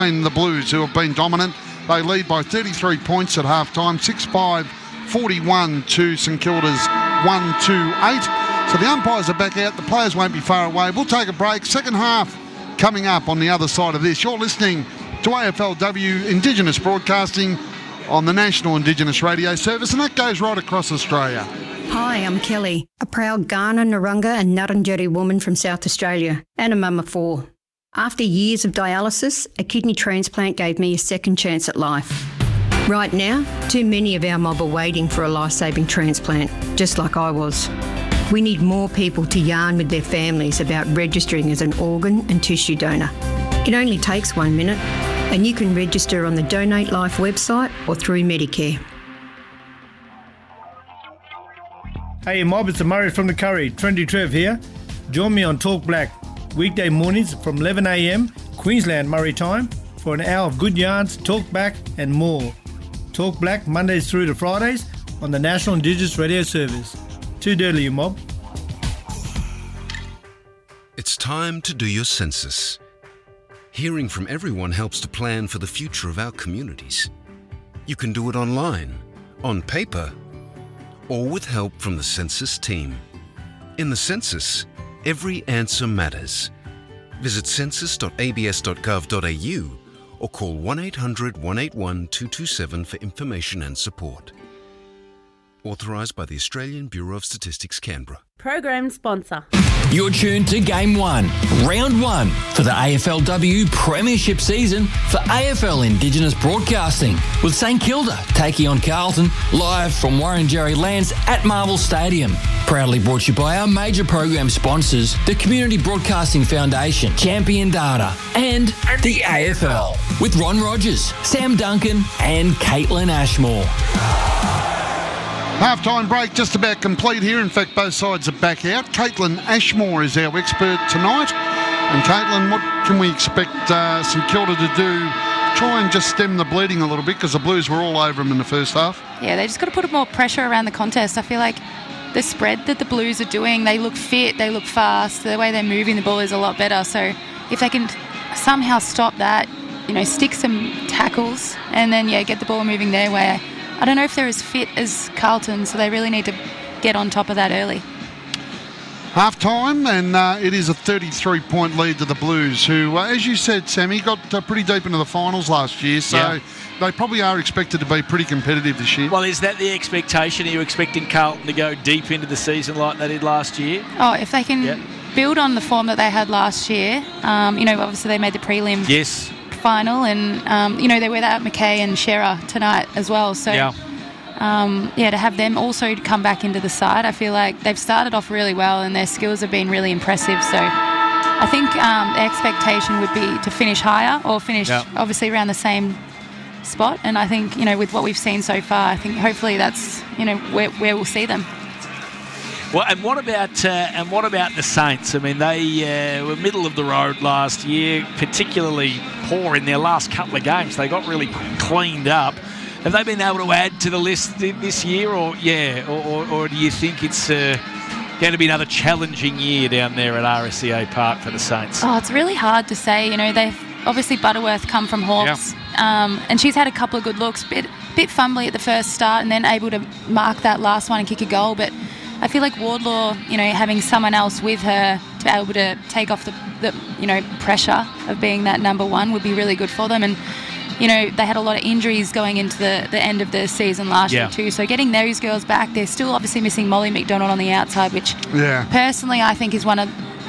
The Blues, who have been dominant. They lead by 33 points at half-time, 6-5, 41 to St Kilda's 1-2-8. So the umpires are back out. The players won't be far away. We'll take a break. Second half coming up on the other side of this. You're listening to AFLW Indigenous Broadcasting on the National Indigenous Radio Service, and that goes right across Australia. Hi, I'm Kelly, a proud Kaurna, Narungga and Ngarrindjeri woman from South Australia and a mum of 4. After years of dialysis, a kidney transplant gave me a second chance at life. Right now, too many of our mob are waiting for a life-saving transplant, just like I was. We need more people to yarn with their families about registering as an organ and tissue donor. It only takes 1 minute, and you can register on the Donate Life website or through Medicare. Hey mob, it's Murray from the Curry. Trendy Trev here. Join me on Talk Black, weekday mornings from 11 a.m, Queensland Murray time, for an hour of good yarns, talk back and more. Talk Black Mondays through to Fridays on the National Indigenous Radio Service. Too dirty, you mob. It's time to do your census. Hearing from everyone helps to plan for the future of our communities. You can do it online, on paper, or with help from the census team. In the census, every answer matters. Visit census.abs.gov.au or call 1-800-181-227 for information and support. Authorised by the Australian Bureau of Statistics, Canberra. Program sponsor. You're tuned to Game 1, Round 1 for the AFLW Premiership season for AFL Indigenous Broadcasting, with St Kilda taking on Carlton live from Wurundjeri lands at Marvel Stadium. Proudly brought to you by our major program sponsors, the Community Broadcasting Foundation, Champion Data, and the AFL, with Ron Rogers, Sam Duncan and Caitlin Ashmore. Half-time break just about complete here. In fact, both sides are back out. Caitlin Ashmore is our expert tonight. And Caitlin, what can we expect St Kilda to do? Try and just stem the bleeding a little bit, because the Blues were all over them in the first half. Yeah, they just got to put more pressure around the contest. I feel like the spread that the Blues are doing, they look fit, they look fast. The way they're moving the ball is a lot better. So if they can somehow stop that, stick some tackles and then, get the ball moving their way. I don't know if they're as fit as Carlton, so they really need to get on top of that early. Half-time, and it is a 33-point lead to the Blues, who, as you said, Sammy, got pretty deep into the finals last year, so they probably are expected to be pretty competitive this year. Well, is that the expectation? Are you expecting Carlton to go deep into the season like they did last year? Oh, if they can build on the form that they had last year, obviously they made the prelim. Yes. Final, and they were without McKay and Shearer tonight as well, so to have them also come back into the side, I feel like they've started off really well and their skills have been really impressive. So I think the expectation would be to finish higher or finish obviously around the same spot, and I think with what we've seen so far, I think hopefully that's where we'll see them. Well, and what about the Saints? I mean, they were middle of the road last year, particularly poor in their last couple of games. They got really cleaned up. Have they been able to add to the list this year, or do you think it's going to be another challenging year down there at RSCA Park for the Saints? Oh, it's really hard to say. They've obviously Butterworth come from Hawks, and she's had a couple of good looks, bit fumbly at the first start, and then able to mark that last one and kick a goal, but I feel like Wardlaw, having someone else with her to be able to take off the pressure of being that number one would be really good for them. And, they had a lot of injuries going into the end of the season last year too. So getting those girls back, they're still obviously missing Molly McDonald on the outside, which personally I think is one of,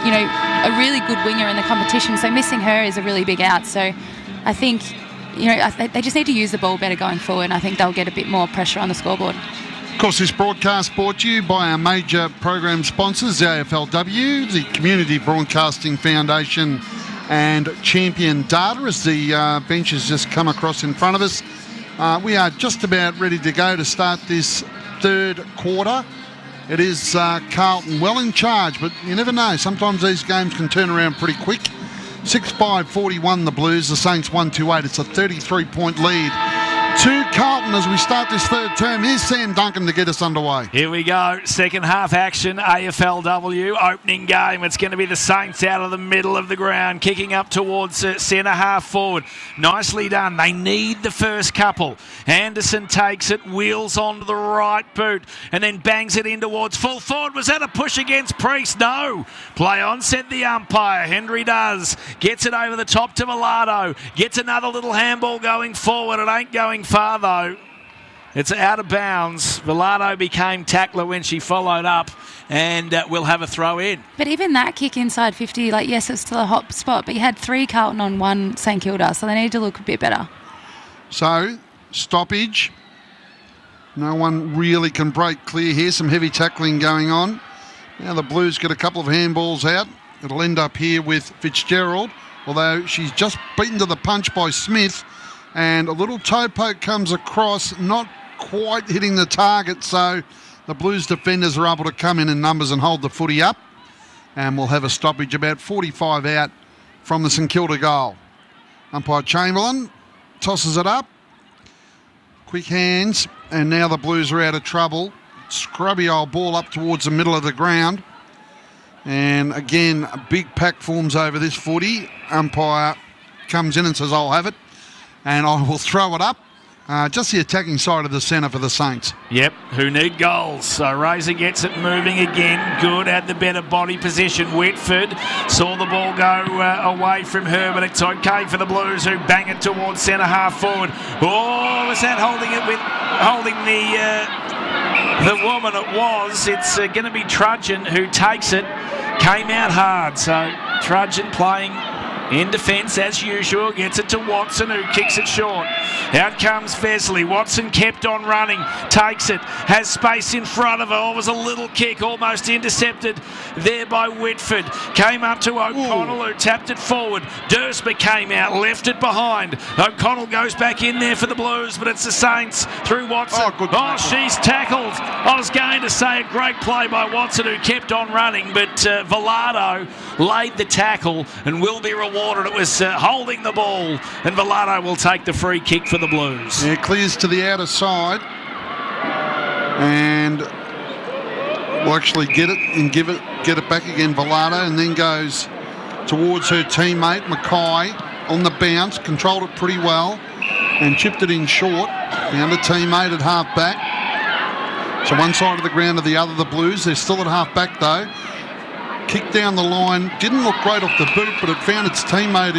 a really good winger in the competition. So missing her is a really big out. So I think, they just need to use the ball better going forward, and I think they'll get a bit more pressure on the scoreboard. Of course, this broadcast brought to you by our major program sponsors, the AFLW, the Community Broadcasting Foundation and Champion Data, as the bench has just come across in front of us. We are just about ready to go to start this third quarter. It is Carlton well in charge, but you never know. Sometimes these games can turn around pretty quick. 6-5, 41 the Blues, the Saints 1-2-8. It's a 33-point lead to Carlton as we start this third term. Here's Sam Duncan to get us underway. Here we go. Second half action. AFLW opening game. It's going to be the Saints out of the middle of the ground, kicking up towards centre half forward. Nicely done. They need the first couple. Anderson takes it, wheels onto the right boot, and then bangs it in towards full forward. Was that a push against Priest? No. Play on, said the umpire. Henry does. Gets it over the top to Velado. Gets another little handball going forward. It ain't going far though. It's out of bounds. Velado became tackler when she followed up, and we'll have a throw in. But even that kick inside 50, yes, it's still a hot spot, but you had 3 Carlton on 1 St Kilda, so they need to look a bit better. So, stoppage. No one really can break clear here. Some heavy tackling going on. Now the Blues get a couple of handballs out. It'll end up here with Fitzgerald, although she's just beaten to the punch by Smith, and a little toe poke comes across, not quite hitting the target, so the Blues defenders are able to come in numbers and hold the footy up, and we'll have a stoppage about 45 out from the St Kilda goal. Umpire Chamberlain tosses it up. Quick hands, and now the Blues are out of trouble. Scrubby old ball up towards the middle of the ground. And again, a big pack forms over this footy. Umpire comes in and says, I'll have it. And I will throw it up. Just the attacking side of the centre for the Saints. Yep, who need goals. So Razor gets it moving again. Good, had the better body position. Whitford saw the ball go away from her, but it's okay for the Blues, who bang it towards centre half forward. Oh, was that holding the woman? It was. It's going to be Trudgeon who takes it. Came out hard. So Trudgeon playing in defence as usual, gets it to Watson, who kicks it short. Out comes Vesley. Watson kept on running, takes it, has space in front of her. Oh, was a little kick, almost intercepted there by Whitford. Came up to O'Connell, who tapped it forward. Dursma came out, left it behind. O'Connell goes back in there for the Blues, but it's the Saints through Watson. Oh, she's tackled. I was going to say a great play by Watson, who kept on running, but Velado laid the tackle and will be rewarded. It was holding the ball, and Velado will take the free kick for the Blues. Yeah, clears to the outer side, and will actually get it and get it back again, Velado, and then goes towards her teammate Mackay on the bounce, controlled it pretty well, and chipped it in short. Found a teammate at half back. So one side of the ground to the other, the Blues. They're still at half back though. Kicked down the line, didn't look great off the boot, but it found her teammate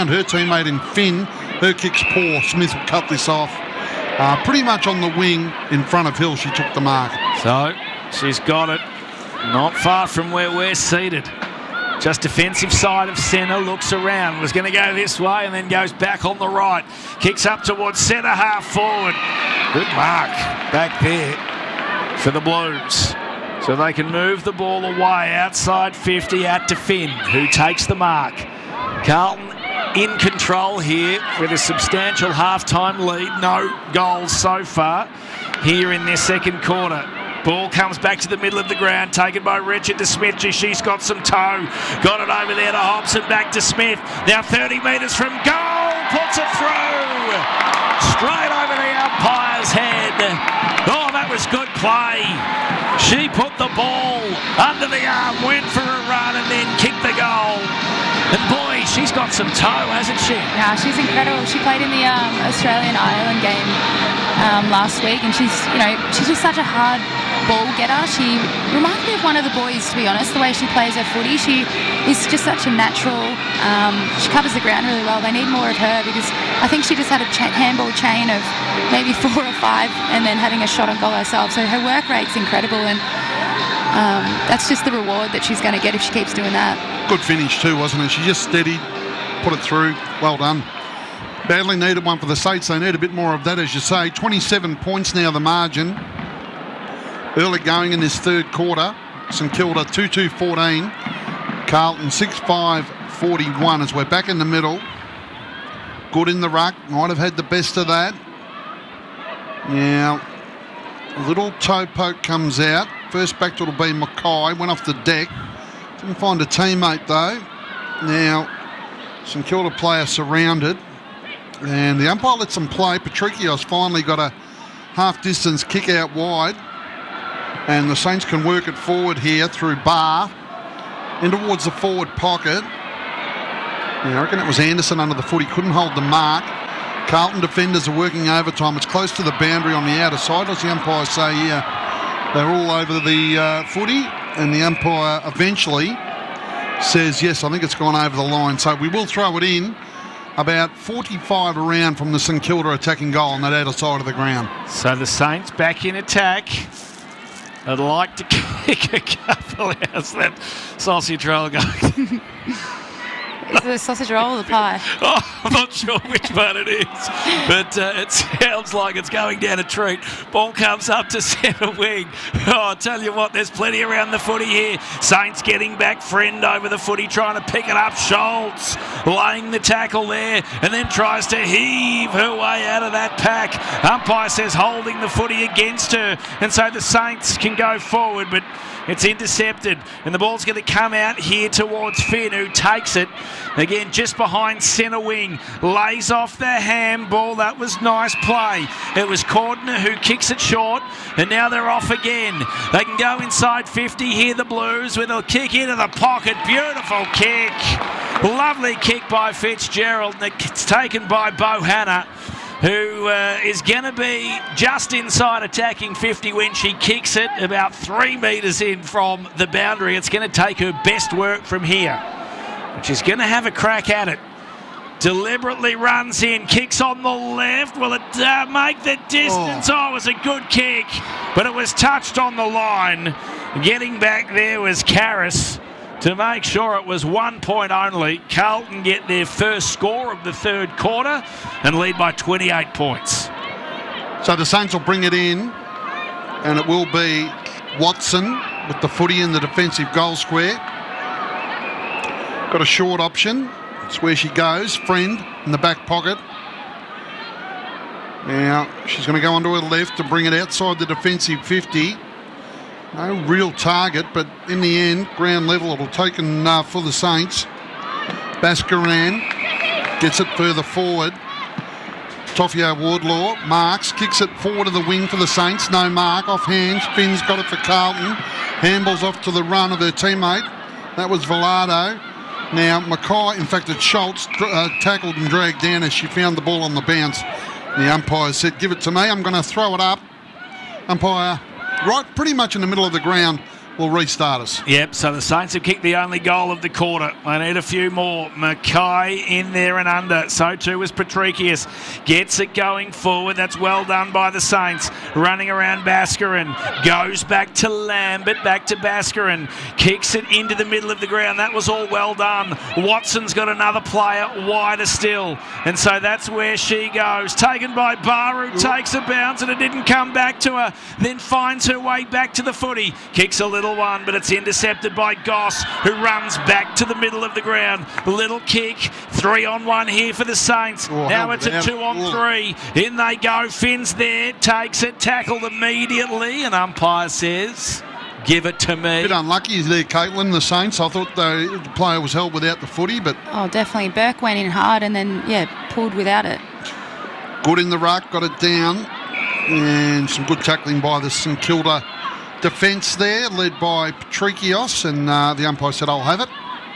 in Finn. Her kick's poor. Smith will cut this off. Pretty much on the wing in front of Hill, she took the mark. So she's got it. Not far from where we're seated. Just defensive side of centre, looks around, was going to go this way and then goes back on the right. Kicks up towards centre half forward. Good mark back there for the Blues. So they can move the ball away outside 50 out to Finn, who takes the mark. Carlton in control here with a substantial half-time lead. No goals so far here in their second quarter. Ball comes back to the middle of the ground, taken by Richard to Smith. She's got some toe. Got it over there to Hobson, back to Smith. Now 30 metres from goal, puts it through. Straight over the umpire's head. Oh, that was good play. She put the ball under the arm, went for a run and then kicked the goal. And boy, she's got some toe, hasn't she? Yeah, she's incredible. She played in the Australian-Ireland game last week, and she's just such a hard ball getter. She reminds me of one of the boys, to be honest, the way she plays her footy. She is just such a natural. She covers the ground really well. They need more of her, because I think she just had a handball chain of maybe 4 or 5 and then having a shot on goal herself. So her work rate's incredible, and that's just the reward that she's going to get if she keeps doing that. Good finish too, wasn't it? She just steadied, put it through. Well done. Badly needed one for the Saints. They need a bit more of that, as you say. 27 points now the margin. Early going in this third quarter. St Kilda 2-2-14. Carlton 6-5-41 as we're back in the middle. Good in the ruck. Might have had the best of that. Now, a little toe poke comes out. First back will be Mackay. Went off the deck. Didn't find a teammate though. Now, St Kilda player surrounded. And the umpire lets them play. Patrikios finally got a half-distance kick out wide. And the Saints can work it forward here through Barr in towards the forward pocket. I reckon it was Anderson under the foot. He couldn't hold the mark. Carlton defenders are working overtime. It's close to the boundary on the outer side. As the umpires say here, they're all over the footy. And the umpire eventually says, yes, I think it's gone over the line. So we will throw it in about 45 around from the St Kilda attacking goal on that outer side of the ground. So the Saints back in attack. I'd like to kick a couple. How's that sausage roll going? Is it a sausage roll or the pie? Oh, I'm not sure which one it is, but it sounds like it's going down a treat. Ball comes up to centre wing. Oh, I tell you what, there's plenty around the footy here. Saints getting back, Friend over the footy, trying to pick it up. Schultz laying the tackle there and then tries to heave her way out of that pack. Umpire says holding the footy against her, and so the Saints can go forward, but it's intercepted, and the ball's going to come out here towards Finn, who takes it. Again, just behind centre wing. Lays off the handball. That was nice play. It was Cordner who kicks it short, and now they're off again. They can go inside 50 here, the Blues, with a kick into the pocket. Beautiful kick. Lovely kick by Fitzgerald, and it's taken by Bohanna, who is going to be just inside attacking 50 when she kicks it about 3 metres in from the boundary. It's going to take her best work from here. And she's going to have a crack at it. Deliberately runs in, kicks on the left. Will it make the distance? Oh, it was a good kick, but it was touched on the line. Getting back there was Karras to make sure it was 1 point only. Carlton get their first score of the third quarter and lead by 28 points. So the Saints will bring it in, and it will be Watson with the footy in the defensive goal square. Got a short option. It's where she goes. Friend in the back pocket. Now she's going to go onto her left to bring it outside the defensive 50. No real target, but in the end, ground level, it'll taken for the Saints. Baskaran gets it further forward. Toffio Wardlaw marks, kicks it forward to the wing for the Saints. No mark, off hands. Finn's got it for Carlton. Handballs off to the run of her teammate. That was Velado. Now, Mackay, in fact, it's Schultz, tackled and dragged down as she found the ball on the bounce. The umpire said, give it to me, I'm going to throw it up. Umpire, right pretty much in the middle of the ground, will restart us. Yep, so the Saints have kicked the only goal of the quarter. They need a few more. Mackay in there and under. So too was Patrikius. Gets it going forward. That's well done by the Saints. Running around Baskaran. Goes back to Lambert. Back to Baskaran. Kicks it into the middle of the ground. That was all well done. Watson's got another player wider still. And so that's where she goes. Taken by Baru. Takes a bounce and it didn't come back to her. Then finds her way back to the footy. Kicks a little one, but it's intercepted by Goss, who runs back to the middle of the ground. Little kick, 3-on-1 here for the Saints. Now it's a 2-on-3. In they go. Finn's there, takes it, tackled immediately, and umpire says, give it to me. A bit unlucky there, Caitlin, the Saints. I thought the player was held without the footy, but... Oh, definitely. Burke went in hard and then, pulled without it. Good in the ruck, got it down, and some good tackling by the St Kilda defence there, led by Patrikios, and the umpire said, I'll have it.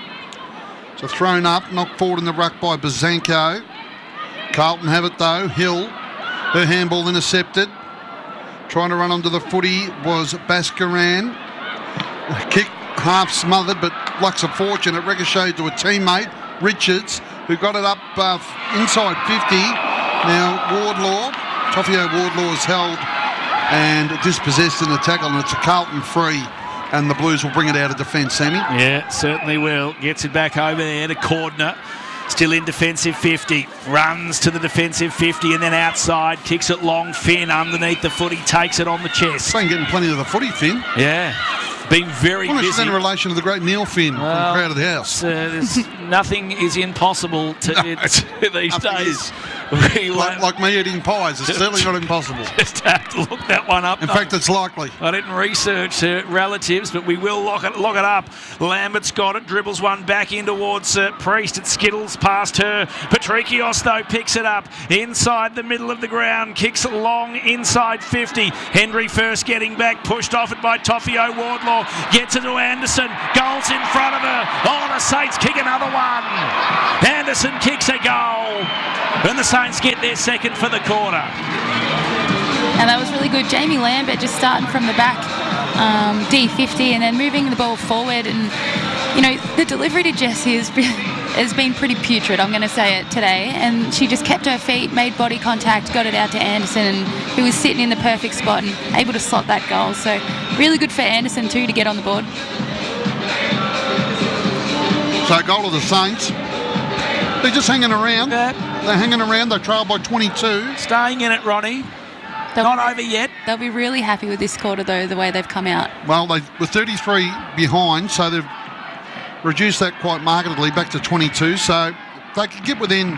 So thrown up, knocked forward in the ruck by Bazanko. Carlton have it though. Hill, her handball intercepted. Trying to run onto the footy was Baskaran. Kick half smothered, but luck's of fortune. It ricocheted to a teammate, Richards, who got it up inside 50. Now Wardlaw, Toffio Wardlaw is held and dispossessed in the tackle, and it's a Carlton free, and the Blues will bring it out of defence, Sammy. Yeah, certainly will. Gets it back over there to Cordner. Still in defensive 50. Runs to the defensive 50 and then outside. Kicks it long. Finn underneath the footy. Takes it on the chest. Been getting plenty of the footy, Finn. Yeah. Been very busy. In relation to the great Neil Finn from Crowded House. Nothing is impossible these days. like me eating pies. It's certainly not impossible. Just have to look that one up. In fact, it's likely. I didn't research relatives, but we will lock it up. Lambert's got it, dribbles one back in towards Priest. It skittles past her. Patrikios, though, picks it up inside the middle of the ground, kicks it long inside 50. Henry first getting back, pushed off it by Toffio Wardlaw. Gets it to Anderson. Goals in front of her. Oh, the Saints kick another one. Anderson kicks a goal. And the Saints get their second for the quarter. And that was really good. Jamie Lambert just starting from the back, D50, and then moving the ball forward. And, you know, the delivery to Jessie has been pretty putrid, I'm going to say it today. And she just kept her feet, made body contact, got it out to Anderson, who was sitting in the perfect spot and able to slot that goal. So really good for Anderson too to get on the board. So goal of the Saints. They're just hanging around. Yeah. They're hanging around. They trail by 22. Staying in it, Ronnie. Not over yet. They'll be really happy with this quarter, though, the way they've come out. Well, they were 33 behind, so they've reduced that quite markedly back to 22. So they could get within,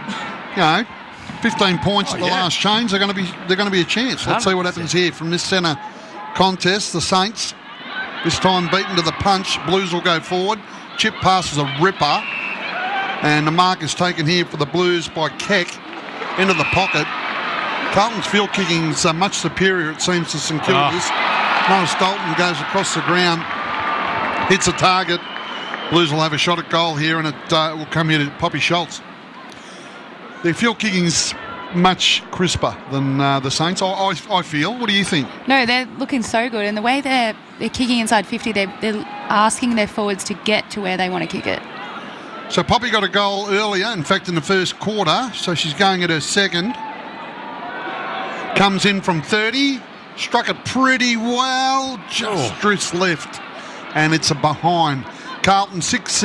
15 points at the last change. They're going to be a chance. Let's see what happens here from this centre contest. The Saints this time beaten to the punch. Blues will go forward. Chip passes a ripper. And the mark is taken here for the Blues by Keck into the pocket. Carlton's field kicking is much superior, it seems, to St Kilda's. Noah Stolton goes across the ground, hits a target. Blues will have a shot at goal here, and it will come here to Poppy Schultz. Their field kicking's much crisper than the Saints, I feel. What do you think? No, they're looking so good. And the way they're kicking inside 50, they're asking their forwards to get to where they want to kick it. So Poppy got a goal earlier, in fact in the first quarter, so she's going at her second. Comes in from 30, struck it pretty well, just drifts left, and it's a behind. Carlton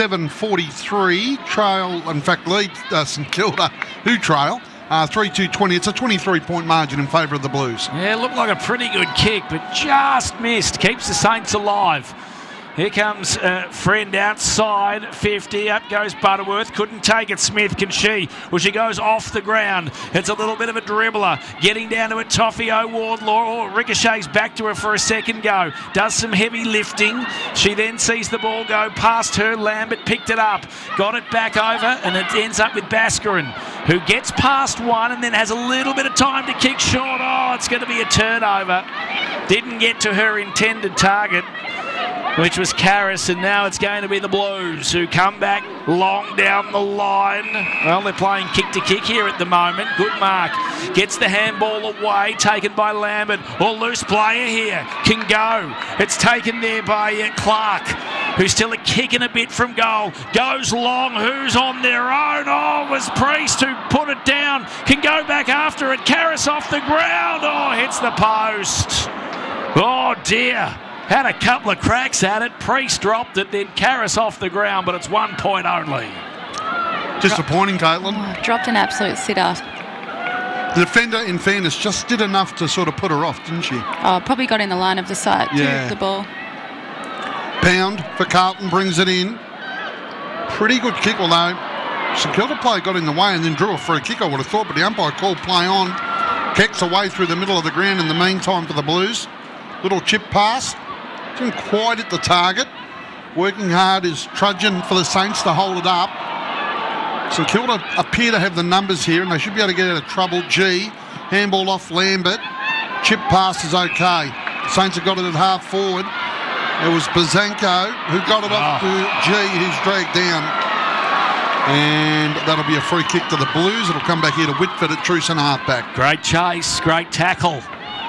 6-7-43, trail, in fact lead St Kilda, who trail, 3-2-20. It's a 23-point margin in favour of the Blues. Yeah, looked like a pretty good kick, but just missed. Keeps the Saints alive. Here comes Friend outside, 50, up goes Butterworth, couldn't take it, Smith, can she? Well, she goes off the ground, it's a little bit of a dribbler, getting down to a Toffio Wardlaw, ricochets back to her for a second go, does some heavy lifting, she then sees the ball go past her, Lambert picked it up, got it back over, and it ends up with Baskarin, who gets past one and then has a little bit of time to kick short. Oh, it's going to be a turnover. Didn't get to her intended target, which was Karras, and now it's going to be the Blues who come back long down the line. Well, they're playing kick-to-kick here at the moment. Good mark. Gets the handball away, taken by Lambert. Or loose player here. Can go. It's taken there by Clark, who's still a kicking a bit from goal. Goes long. Who's on their own? Oh, it was Priest who put it down. Can go back after it. Karras off the ground. Oh, hits the post. Oh, dear. Had a couple of cracks at it. Priest dropped it, then Karras off the ground, but it's 1 point only. Disappointing, Caitlin. Dropped an absolute sitter. The defender, in fairness, just did enough to sort of put her off, didn't she? Oh, probably got in the line of the sight too, the ball. Pound for Carlton, brings it in. Pretty good kick, although St Kilda player got in the way and then drew a free kick, I would have thought, but the umpire called play on. Kecks away through the middle of the ground in the meantime for the Blues. Little chip pass. Didn't quite hit the target. Working hard is trudging for the Saints to hold it up. St Kilda appear to have the numbers here and they should be able to get out of trouble. G, handball off Lambert. Chip pass is okay. The Saints have got it at half forward. It was Bazanko who got it off to G, who's dragged down. And that'll be a free kick to the Blues. It'll come back here to Whitford at true centre half-back. Great chase, great tackle.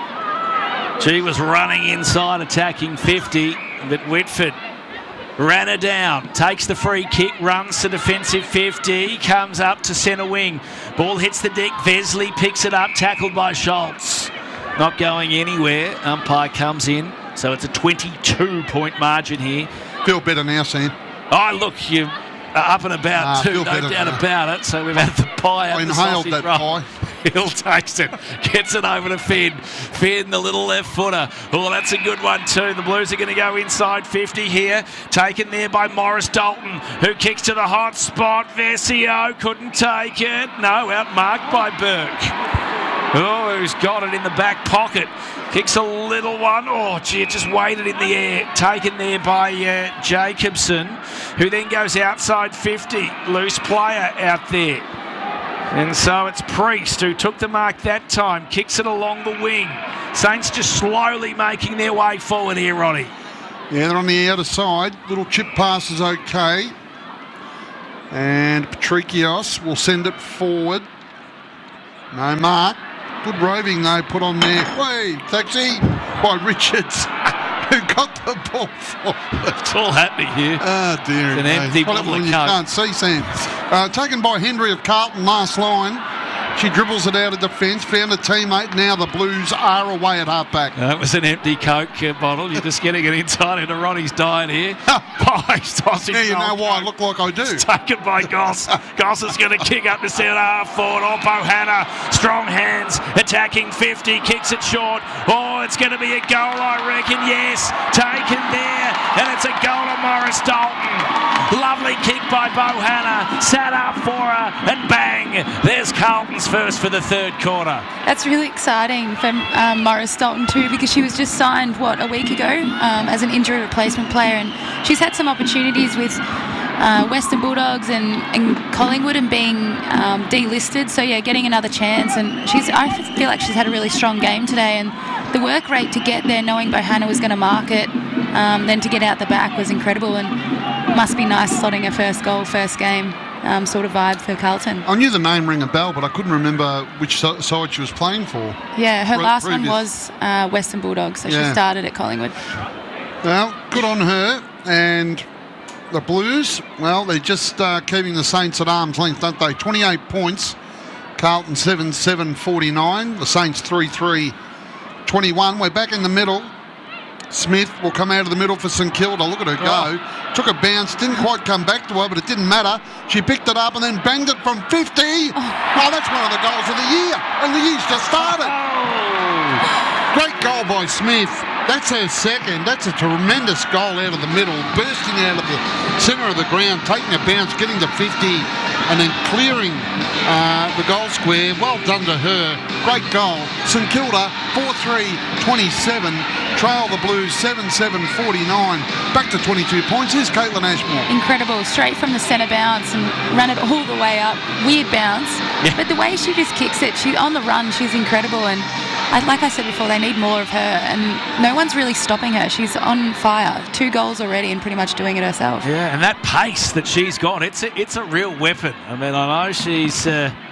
She was running inside, attacking 50, but Whitford ran her down, takes the free kick, runs to defensive 50, comes up to centre wing. Ball hits the deck, Vesley picks it up, tackled by Schultz. Not going anywhere, umpire comes in, so it's a 22-point margin here. Feel better now, Sam. Oh, look, you are up and about too, no doubt about it. So we've had the pie out the sausage roll. I inhaled that pie. Hill takes it, gets it over to Finn. Finn, the little left footer. Oh, that's a good one too. The Blues are going to go inside 50 here. Taken there by Morris Dalton, who kicks to the hot spot. Vesio couldn't take it. No, outmarked by Burke. Oh, who's got it in the back pocket. Kicks a little one. Oh, gee, it just waited in the air. Taken there by Jacobson, who then goes outside 50. Loose player out there. And so it's Priest who took the mark that time. Kicks it along the wing. Saints just slowly making their way forward here, Ronnie. Yeah, they're on the outer side. Little chip pass is okay. And Patrikios will send it forward. No mark. Good roving, though, put on there. Way, taxi by Richards, who got the ball forward. It's all happening here. Oh, dear. It's an empty bottle of you Coke. can't see, Sam. Taken by Henry of Carlton, last line. She dribbles it out of defence, found a teammate. Now the Blues are away at halfback. That was an empty Coke bottle. You're just getting it inside into Ronnie's diet here. Oh, he's tossing. Yeah, you know why I look like I do. It's taken by Goss. Goss is going to kick up to centre half forward. Oh, Bohanna, strong hands, attacking 50, kicks it short. Oh, it's going to be a goal, I reckon. Yes, taken there, and it's a goal to Morris Dalton. Lovely kick by Bohanna, sat up for her, and bang, there's Carlton's first for the third quarter. That's really exciting for Morris Dalton too, because she was just signed, a week ago as an injury replacement player, and she's had some opportunities with Western Bulldogs and Collingwood and being delisted. So, yeah, getting another chance. And I feel like she's had a really strong game today, and the work rate to get there, knowing Bohanna was going to mark it, then to get out the back was incredible, and must be nice slotting her first goal, first game. Sort of vibe for Carlton. I knew the name ring a bell, but I couldn't remember which side she was playing for. Yeah, her last one was Western Bulldogs, so she started at Collingwood. Well, good on her. And the Blues, well, they're just keeping the Saints at arm's length, don't they? 28 points. Carlton 7-7-49. The Saints 3-3-21. We're back in the middle. Smith will come out of the middle for St Kilda. Look at her go. Took a bounce, didn't quite come back to her, but it didn't matter. She picked it up and then banged it from 50. Oh, that's one of the goals of the year. And the year's just started. Great goal by Smith. That's her second. That's a tremendous goal out of the middle, bursting out of the centre of the ground, taking a bounce, getting to 50, and then clearing the goal square. Well done to her. Great goal. St Kilda 4-3-27. Trail the Blues 7-7-49. Back to 22 points. Here's Caitlin Ashmore. Incredible. Straight from the centre bounce and ran it all the way up. Weird bounce. Yeah. But the way she just kicks it, she's on the run, she's incredible. And like I said before, they need more of her. And no one's really stopping her. She's on fire. 2 goals already and pretty much doing it herself. Yeah, and that pace that she's got, it's a real weapon. I mean, I know she's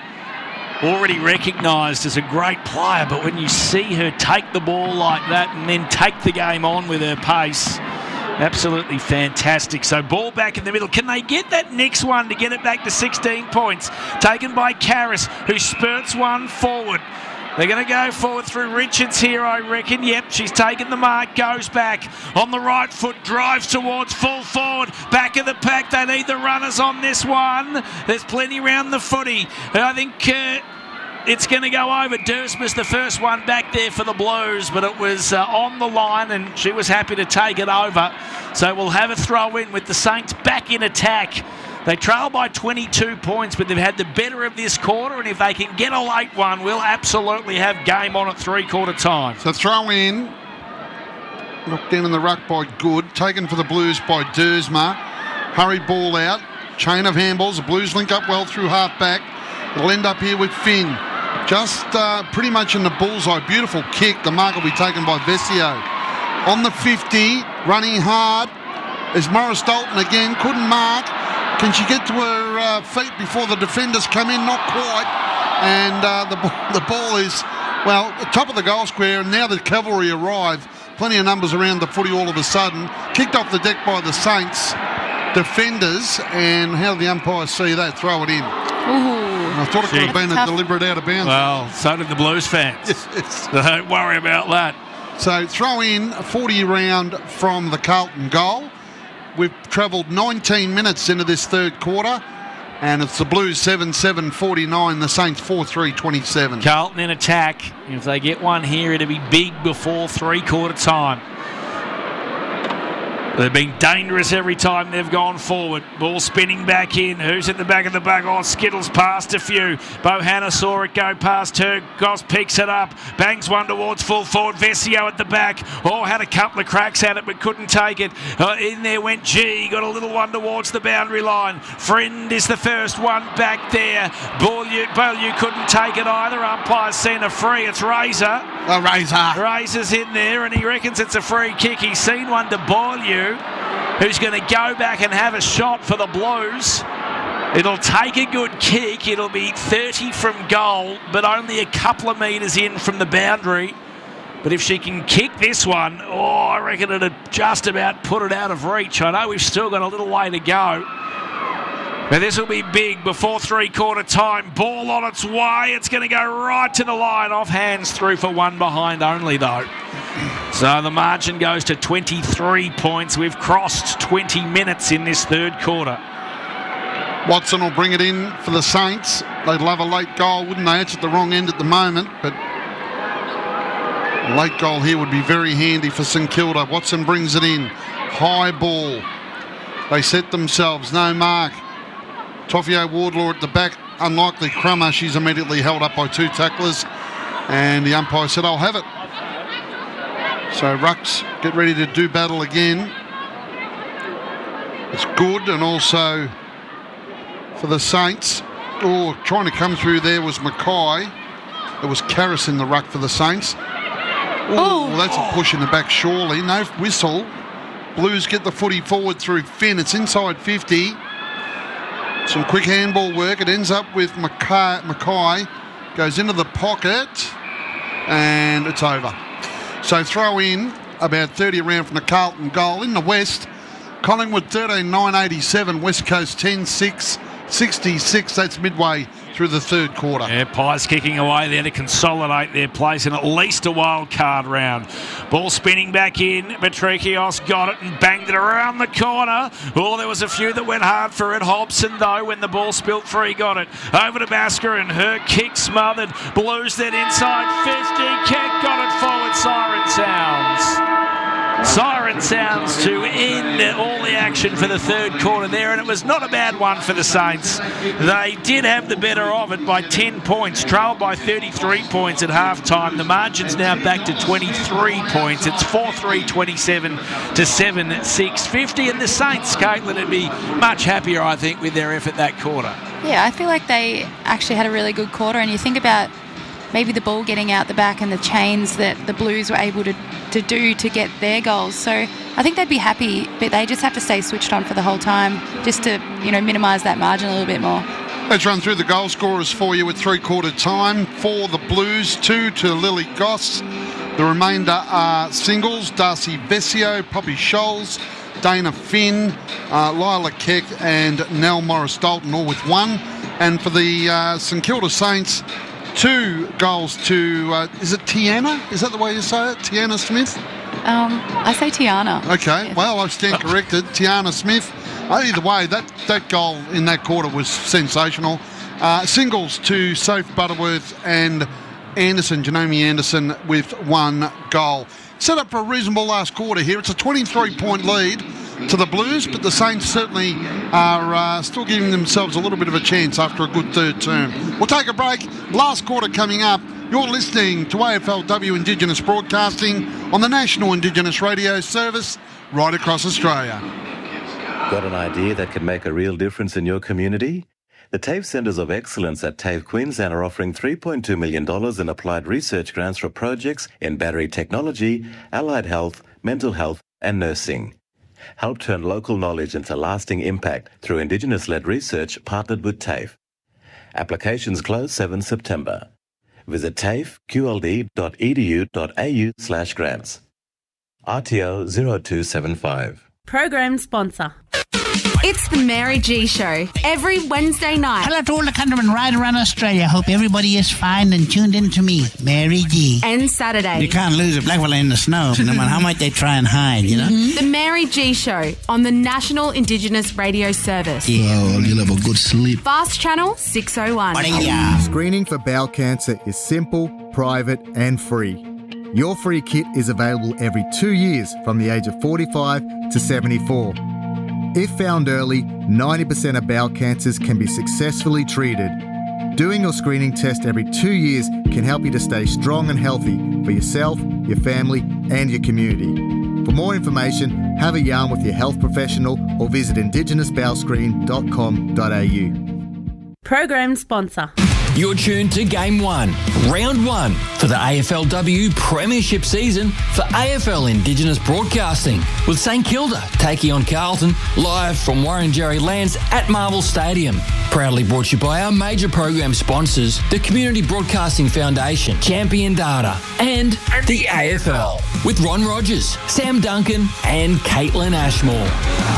already recognised as a great player, but when you see her take the ball like that and then take the game on with her pace, absolutely fantastic. So ball back in the middle. Can they get that next one to get it back to 16 points? Taken by Karras, who spurts one forward. They're going to go forward through Richards here, I reckon. Yep, she's taken the mark, goes back on the right foot, drives towards full forward, back of the pack. They need the runners on this one. There's plenty round the footy. I think it's going to go over. Dersmus, the first one back there for the Blues, but it was on the line and she was happy to take it over. So we'll have a throw in with the Saints back in attack. They trail by 22 points, but they've had the better of this quarter, and if they can get a late one, we'll absolutely have game on at three-quarter time. So throw in, knocked down in the ruck by Good, taken for the Blues by Dersma. Hurry ball out, chain of handballs. The Blues link up well through half-back. It'll end up here with Finn. Just pretty much in the bullseye. Beautiful kick. The mark will be taken by Vesio. On the 50, running hard, is Morris Dalton again. Couldn't mark. Can she get to her feet before the defenders come in? Not quite. And the ball is, well, top of the goal square, and now the cavalry arrive. Plenty of numbers around the footy all of a sudden. Kicked off the deck by the Saints defenders. And how did the umpire see that? Throw it in. Ooh. I thought it could have been a deliberate out of bounds. Well, so did the Blues fans. Yes. So don't worry about that. So throw in a 40 round from the Carlton goal. We've travelled 19 minutes into this third quarter. And it's the Blues 7-7-49, the Saints 4-3-27. Carlton in attack. If they get one here, it'll be big before three-quarter time. They've been dangerous every time they've gone forward. Ball spinning back in. Who's at the back of the bug? Oh, Skittles passed a few. Bohanna saw it go past her. Goss picks it up. Bangs one towards full forward. Vesio at the back. Oh, had a couple of cracks at it but couldn't take it. In there went G. Got a little one towards the boundary line. Friend is the first one back there. Beaulieu couldn't take it either. Umpire's seen a free. It's Razor. Razor's in there and he reckons it's a free kick. He's seen one to Beaulieu, who's going to go back and have a shot for the Blues. It'll take a good kick. It'll be 30 from goal, but only a couple of metres in from the boundary. But if she can kick this one, I reckon it'd just about put it out of reach. I know we've still got a little way to go. But this will be big before three-quarter time. Ball on its way. It's going to go right to the line. Off hands through for one behind only, though. So the margin goes to 23 points. We've crossed 20 minutes in this third quarter. Watson will bring it in for the Saints. They'd love a late goal, wouldn't they? It's at the wrong end at the moment, but a late goal here would be very handy for St Kilda. Watson brings it in. High ball. They set themselves. No mark. Toffio Wardlaw at the back. Unlikely crummer. She's immediately held up by two tacklers. And the umpire said, I'll have it. So Rucks get ready to do battle again. It's good, and also for the Saints. Trying to come through there was Mackay. It was Karras in the ruck for the Saints. That's a push in the back, surely. No whistle. Blues get the footy forward through Finn. It's inside 50. Some quick handball work. It ends up with Mackay. Goes into the pocket, and it's over. So throw in about 30 around from the Carlton goal. In the West, Collingwood 13-9-87, West Coast 10-6-66. That's midway through the third quarter. Yeah, Pies kicking away there to consolidate their place in at least a wild card round. Ball spinning back in. Petrikios got it and banged it around the corner. There was a few that went hard for it. Hobson, though, when the ball spilt free, got it. Over to Basker and her kick smothered. Blues then inside 50. Keck got it forward. Siren sounds. Siren sounds to end all the action for the third quarter there, and it was not a bad one for the Saints. They did have the better of it by 10 points, trailed by 33 points at halftime. The margin's now back to 23 points. It's 4-3-27 to 7-6-50, and the Saints, Caitlin, would be much happier, I think, with their effort that quarter. Yeah, I feel like they actually had a really good quarter, and you think about maybe the ball getting out the back and the chains that the Blues were able to do to get their goals. So I think they'd be happy, but they just have to stay switched on for the whole time just to, minimise that margin a little bit more. Let's run through the goal scorers for you at three-quarter time. For the Blues, 2 to Lily Goss. The remainder are singles: Darcy Vesio, Poppy Scholes, Dana Finn, Lila Keck and Nell Morris-Dalton, all with 1. And for the St Kilda Saints, 2 goals to, is it Tiana? Is that the way you say it? Tiana Smith? I say Tiana. Okay, well, I stand corrected. Tiana Smith. Either way, that goal in that quarter was sensational. Singles to Soph Butterworth and Anderson, Janome Anderson, with 1 goal. Set up for a reasonable last quarter here. It's a 23-point lead to the Blues, but the Saints certainly are still giving themselves a little bit of a chance after a good third term. We'll take a break. Last quarter coming up. You're listening to AFLW Indigenous Broadcasting on the National Indigenous Radio Service right across Australia. Got an idea that could make a real difference in your community? The TAFE Centres of Excellence at TAFE Queensland are offering $3.2 million in applied research grants for projects in battery technology, allied health, mental health and nursing. Help turn local knowledge into lasting impact through Indigenous-led research partnered with TAFE. Applications close 7 September. Visit tafeqld.edu.au/grants. RTO 0275. Program sponsor. It's the Mary G Show every Wednesday night. Hello to all the countrymen right around Australia. Hope everybody is fine and tuned in to me, Mary G. And Saturday. You can't lose a black fella in the snow, no matter how much they try and hide, you know? The Mary G Show on the National Indigenous Radio Service. Yeah, well, you'll have a good sleep. Fast Channel 601. Screening for bowel cancer is simple, private and free. Your free kit is available every 2 years from the age of 45 to 74. If found early, 90% of bowel cancers can be successfully treated. Doing your screening test every 2 years can help you to stay strong and healthy for yourself, your family and your community. For more information, have a yarn with your health professional or visit indigenousbowelscreen.com.au. Program sponsor. You're tuned to Game 1, Round 1 for the AFLW Premiership season for AFL Indigenous Broadcasting, with St Kilda taking on Carlton live from Warrenjerry Lands at Marvel Stadium. Proudly brought to you by our major program sponsors, the Community Broadcasting Foundation, Champion Data, and the AFL, with Ron Rogers, Sam Duncan and Caitlin Ashmore.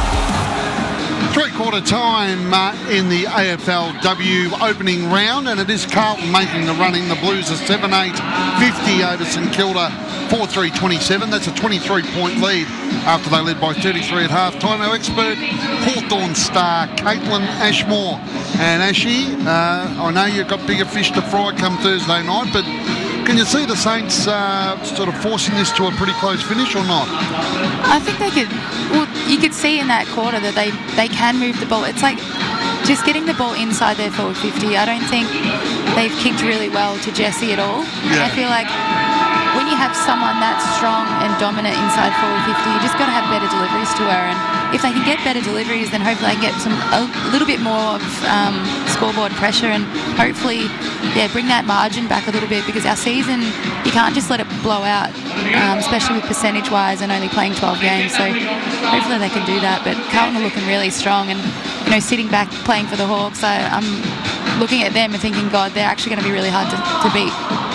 Three-quarter time in the AFLW opening round, and it is Carlton making the running. The Blues are 7-8, 50 over St Kilda, 4-3-27. That's a 23-point lead after they led by 33 at half-time. Our expert, Hawthorn star, Caitlin Ashmore. And Ashy, I know you've got bigger fish to fry come Thursday night, but can you see the Saints sort of forcing this to a pretty close finish or not? I think they could. Well, you could see in that quarter that they can move the ball. It's like just getting the ball inside their forward 50. I don't think they've kicked really well to Jessie at all. Yeah. I feel like when you have someone that's strong and dominant inside forward 50, you just got to have better deliveries to her. And if they can get better deliveries, then hopefully they can get a little bit more of scoreboard pressure and hopefully, bring that margin back a little bit, because our season, you can't just let it blow out, especially with percentage-wise and only playing 12 games. So hopefully they can do that. But Carlton are looking really strong, and sitting back playing for the Hawks, I'm looking at them and thinking, God, they're actually going to be really hard to beat.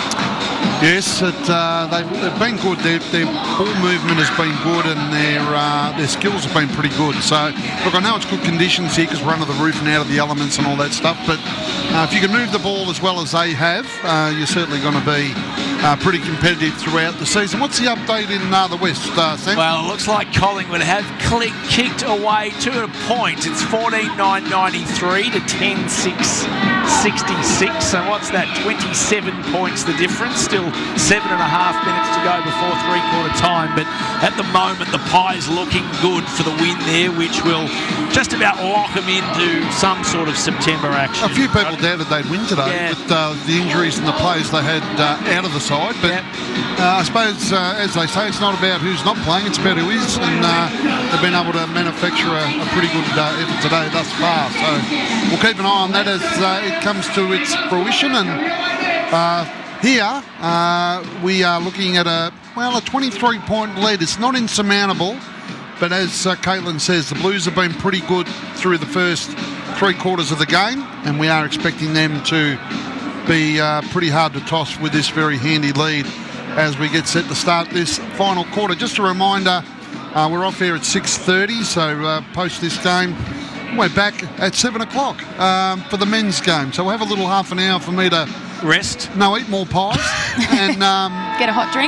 Yes, they've been good. Their ball movement has been good, and their skills have been pretty good. So, look, I know it's good conditions here because we're under the roof and out of the elements and all that stuff, but if you can move the ball as well as they have, you're certainly going to be pretty competitive throughout the season. What's the update in the West, Sam? Well, it looks like Collingwood have kicked away to a point. It's 14-9-93 to 10-6-66. So what's that? 27 points the difference. Still 7.5 minutes to go before three-quarter time. But at the moment, the Pies looking good for the win there, which will just about lock them into some sort of September action. A few people doubted they'd win today with the injuries and the players they had out of the side. But I suppose, as they say, it's not about who's not playing, it's about who is. And they've been able to manufacture a pretty good effort today thus far. So we'll keep an eye on that as it comes to its fruition. And here we are looking at a 23-point lead. It's not insurmountable, but as Caitlin says, the Blues have been pretty good through the first three quarters of the game, and we are expecting them to be pretty hard to toss with this very handy lead as we get set to start this final quarter. Just a reminder, we're off here at 6:30, so post this game, we're back at 7 o'clock for the men's game. So we'll have a little half an hour for me to rest. No, eat more pies and get a hot drink.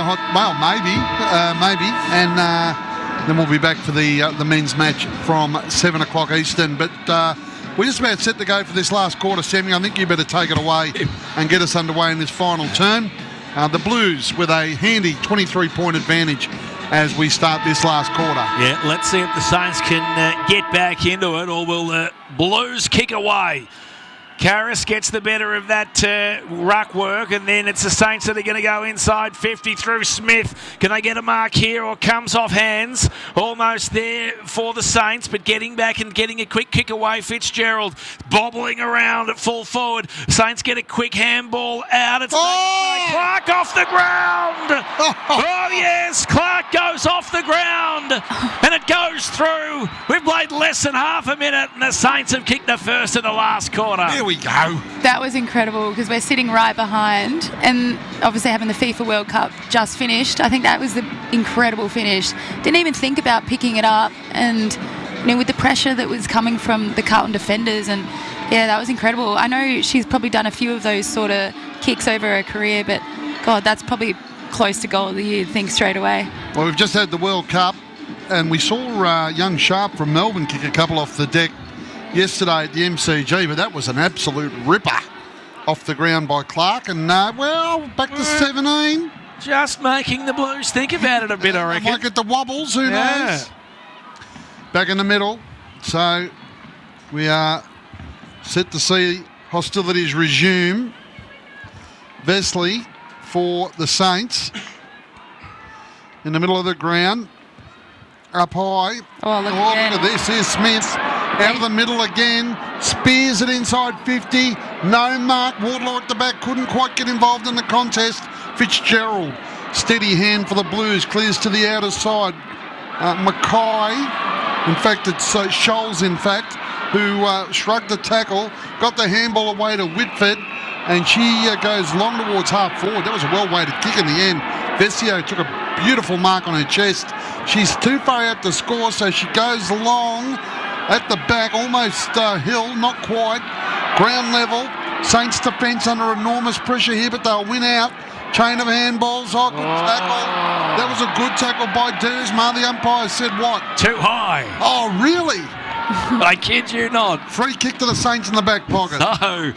Maybe, and then we'll be back for the men's match from 7 o'clock Eastern. But we're just about set to go for this last quarter, Sammy. I think you better take it away and get us underway in this final turn. The Blues with a handy 23-point advantage as we start this last quarter. Yeah, let's see if the Saints can get back into it, or will the Blues kick away. Karras gets the better of that ruck work, and then it's the Saints that are going to go inside 50 through Smith. Can they get a mark here, or comes off hands? Almost there for the Saints, but getting back and getting a quick kick away. Fitzgerald bobbling around at full forward. Saints get a quick handball out. It's Clark off the ground. Oh yes, Clark goes off the ground, and it goes through. We've played less than half a minute, and the Saints have kicked the first of the last quarter. There we go. That was incredible because we're sitting right behind, and obviously having the FIFA World Cup just finished. I think that was the incredible finish. Didn't even think about picking it up, and with the pressure that was coming from the Carlton defenders, and yeah, that was incredible. I know she's probably done a few of those sort of kicks over her career, but God, that's probably close to goal of the year, you'd think straight away. Well, we've just had the World Cup, and we saw young Sharp from Melbourne kick a couple off the deck yesterday at the MCG, but that was an absolute ripper off the ground by Clark, and back to 17. Just making the Blues think about it a bit, I reckon. Might get the wobbles, who knows? Back in the middle, so we are set to see hostilities resume. Vesley for the Saints in the middle of the ground, up high. Oh, look at this. Here's Smith out of the middle again. Spears it inside 50. No mark. Wardlaw at the back couldn't quite get involved in the contest. Fitzgerald, steady hand for the Blues, clears to the outer side. Mackay, in fact, it's Scholes, who shrugged the tackle, got the handball away to Whitford, and she goes long towards half forward. That was a well-weighted kick in the end. Vesio took a beautiful mark on her chest. She's too far out to score, so she goes long at the back, almost hill, not quite. Ground level. Saints defence under enormous pressure here, but they'll win out. Chain of handballs. Oh, good tackle. That was a good tackle by Dersma. The umpire said what? Too high. Oh, really? I kid you not. Free kick to the Saints in the back pocket. No.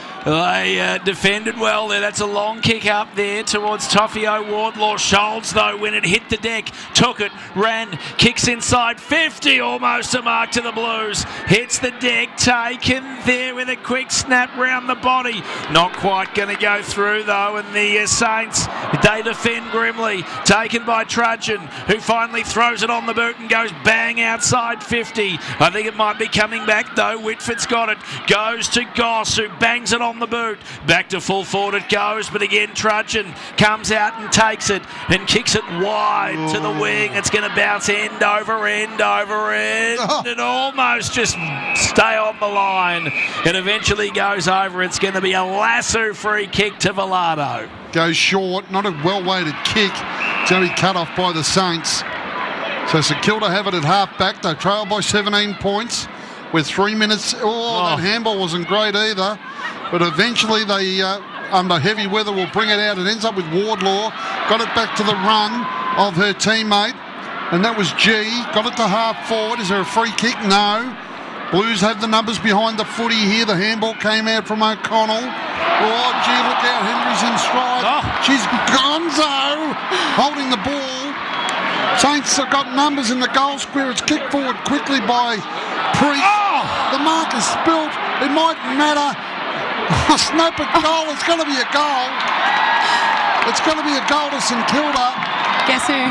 They defended well there. That's a long kick up there towards Toffio Wardlaw. Scholes, though, when it hit the deck, took it, ran, kicks inside 50, almost a mark to the Blues. Hits the deck, taken there with a quick snap round the body. Not quite going to go through, though, and the Saints, they defend grimly. Taken by Trudgeon, who finally throws it on the boot and goes bang outside 50. I think it might be coming back, though. Whitford's got it. Goes to Goss, who bangs it on the boot. Back to full forward it goes, but again Trudgeon comes out and takes it and kicks it wide to the wing. It's going to bounce end over end over end and almost just stay on the line. It eventually goes over. It's going to be a lasso free kick to Velado. Goes short, not a well-weighted kick. It's going to be cut off by the Saints. So St Kilda have it at half-back. They trail by 17 points with 3 minutes. That handball wasn't great either. But eventually they, under heavy weather, will bring it out. It ends up with Wardlaw. Got it back to the run of her teammate. And that was G. Got it to half forward. Is there a free kick? No. Blues have the numbers behind the footy here. The handball came out from O'Connell. Oh, gee, look out. Henry's in stride. She's gonzo holding the ball. Saints have got numbers in the goal square. It's kicked forward quickly by Priest. The mark is spilt. It might matter. Snap it goal. It's going to be a goal. It's going to be a goal to St Kilda. Guess who?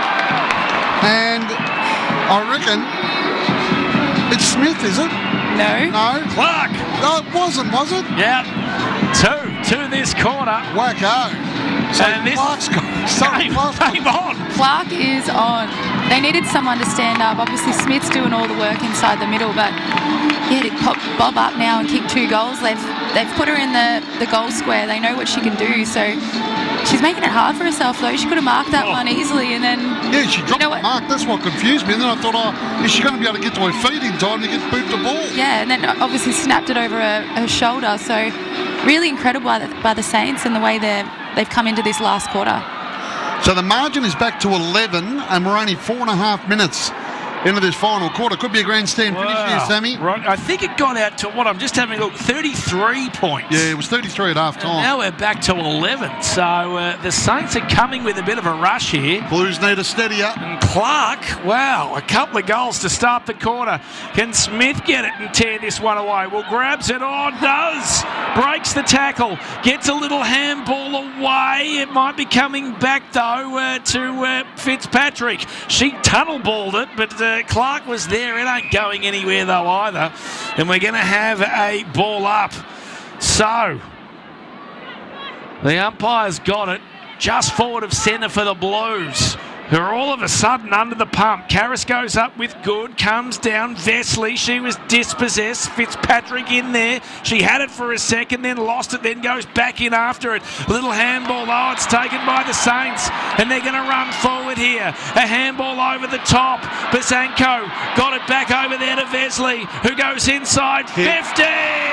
And I reckon it's Smith, is it? No. No. Clark. No, it wasn't, was it? Yeah. Two this corner. Wacko. So and this Clark's game on. Clark is on. They needed someone to stand up. Obviously, Smith's doing all the work inside the middle, but to bob up now and kick 2 goals. They've put her in the goal square. They know what she can do, so she's making it hard for herself, though. She could have marked that one easily, and then... Yeah, she dropped the mark. That's what confused me. And then I thought, is she going to be able to get to her feet in time to get boot the ball? Yeah, and then obviously snapped it over her shoulder. So really incredible by the Saints and the way they've come into this last quarter. So the margin is back to 11, and we're only 4.5 minutes into this final quarter. Could be a grandstand finish here, Sammy. Right. I think it got out to what? I'm just having a look. 33 points. Yeah, it was 33 at half time. Now we're back to 11. So the Saints are coming with a bit of a rush here. Blues need a steadier. And Clark, wow, a couple of goals to start the quarter. Can Smith get it and tear this one away? Well, grabs it on, does. Breaks the tackle. Gets a little handball away. It might be coming back, though, to Fitzpatrick. She tunnel-balled it, but Clark was there. It ain't going anywhere, though, either. And we're going to have a ball up. So, the umpire's got it just forward of centre for the Blues. who are all of a sudden under the pump. Karras goes up with good, comes down. Vesely, she was dispossessed. Fitzpatrick in there. She had it for a second, then lost it, then goes back in after it. A little handball, oh, it's taken by the Saints, and they're going to run forward here. A handball over the top. Buzanko got it back over there to Vesely, who goes inside 50!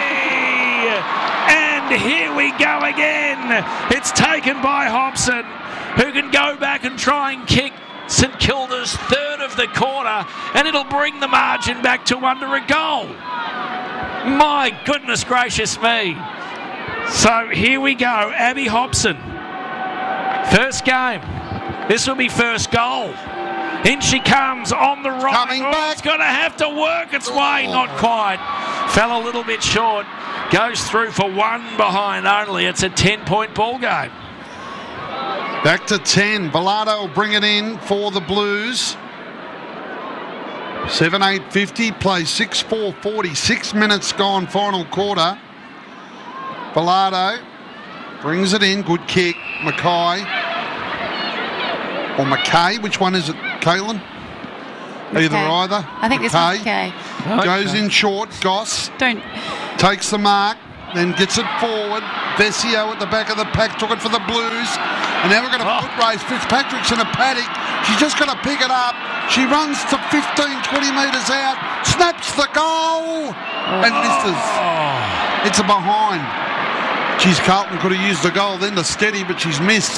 And here we go again. It's taken by Hobson, who can go back and try and kick St Kilda's third of the quarter, and it'll bring the margin back to under a goal. My goodness gracious me. So here we go, Abby Hobson. First game. This will be first goal. In she comes on the right. Coming back. It's going to have to work its way. Not quite. Fell a little bit short. Goes through for one behind only. It's a 10-point ball game. Back to 10. Velardo will bring it in for the Blues. 7-8-50, play 6-4-40. 6 minutes gone, final quarter. Velardo brings it in. Good kick. Mackay. Or McKay. Which one is it, Caitlin? Either either. I think this one's McKay. Goes in short. Goss. Takes the mark. Then gets it forward. Vesio at the back of the pack took it for the Blues. And now we're going to foot race. Fitzpatrick's in a paddock. She's just going to pick it up. She runs to 15, 20 metres out. Snaps the goal. And misses. It's a behind. Geez, Carlton could have used the goal then to steady, but she's missed.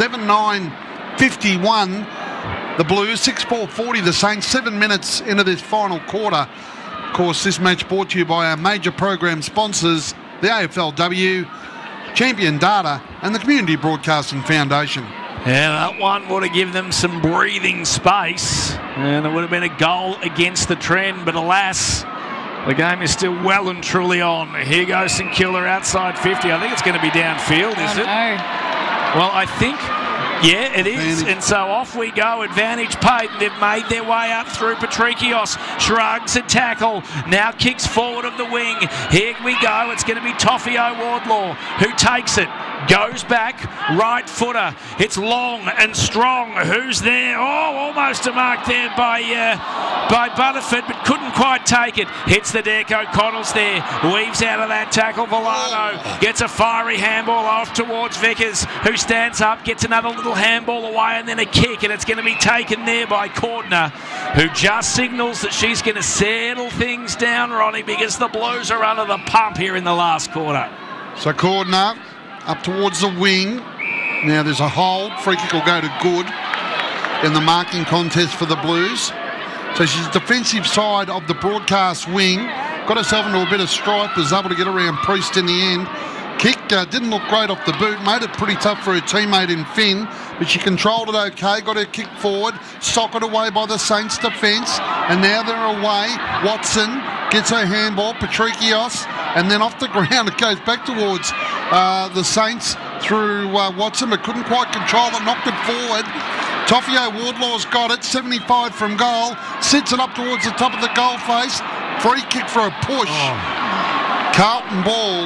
7-9-51. The Blues, 6-4-40. The Saints, 7 minutes into this final quarter. Of course, this match brought to you by our major program sponsors, the AFLW, Champion Data, and the Community Broadcasting Foundation. Yeah, that one would have given them some breathing space, and it would have been a goal against the trend, but alas, the game is still well and truly on. Here goes St Kilda outside 50. I think it's going to be downfield, is it? No. Well, I think... Yeah, it is. And so off we go. Advantage paid. They've made their way up through. Patrikios shrugs a tackle. Now kicks forward of the wing. Here we go. It's going to be Toffio Wardlaw who takes it. Goes back. Right footer. It's long and strong. Who's there? Oh, almost a mark there by Butterford, but couldn't quite take it. Hits the deck. O'Connell's there. Weaves out of that tackle. Velardo gets a fiery handball off towards Vickers, who stands up, gets another little handball away, and then a kick, and it's going to be taken there by Cordner, who just signals that she's going to settle things down, Ronnie, because the Blues are under the pump here in the last quarter. So Cordner up towards the wing. Now there's a hold. Free kick will go to good in the marking contest for the Blues. So she's defensive side of the broadcast wing. Got herself into a bit of strife, was able to get around Priest in the end. Kick didn't look great off the boot, made it pretty tough for her teammate in Finn, but she controlled it okay, got her kick forward, socked away by the Saints defence, and now they're away. Watson gets her handball, Patrikios, and then off the ground it goes back towards the Saints through Watson, but couldn't quite control it, knocked it forward. Toffio Wardlaw's got it, 75 from goal, sits it up towards the top of the goal face, free kick for a push. Carlton ball.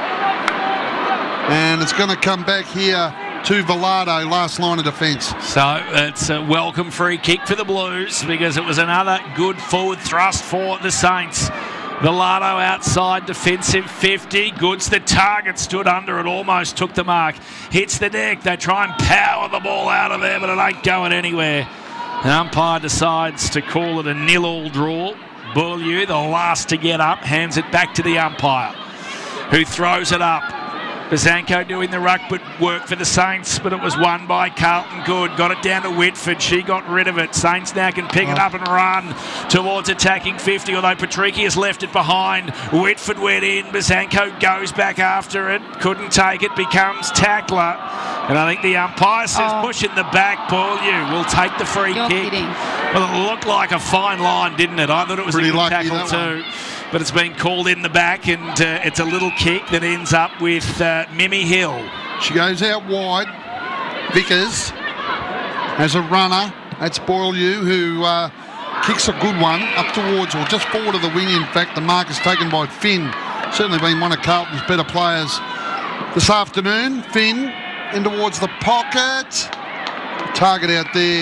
And it's going to come back here to Velardo, last line of defence. So it's a welcome free kick for the Blues because it was another good forward thrust for the Saints. Velardo outside defensive 50. Goods the target, stood under it, almost took the mark. Hits the deck. They try and power the ball out of there, but it ain't going anywhere. The umpire decides to call it a 0-0 draw. Beaulieu, the last to get up, hands it back to the umpire, who throws it up. Buzanko doing the ruck work for the Saints, but it was won by Carlton Good. Got it down to Whitford. She got rid of it. Saints now can pick it up and run towards attacking 50, although Patricky has left it behind. Whitford went in. Buzanko goes back after it. Couldn't take it. Becomes tackler. And I think the umpire says push in the back. Beaulieu will take the free kick. Kidding. Well, it looked like a fine line, didn't it? I thought it was pretty a good lucky, tackle too. But it's been called in the back, and it's a little kick that ends up with Mimi Hill. She goes out wide. Vickers has a runner. That's Beaulieu, who kicks a good one up towards, or just forward of the wing, in fact. The mark is taken by Finn. Certainly been one of Carlton's better players this afternoon. Finn in towards the pocket. Target out there